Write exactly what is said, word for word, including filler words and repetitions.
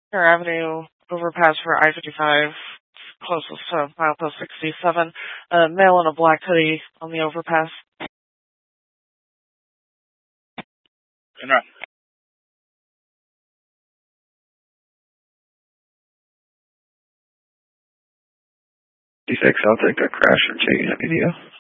Fair Avenue overpass for I fifty-five, closest to milepost sixty-seven. A male in a black hoodie on the overpass. Enough. D six, I'll take a crash from J U W.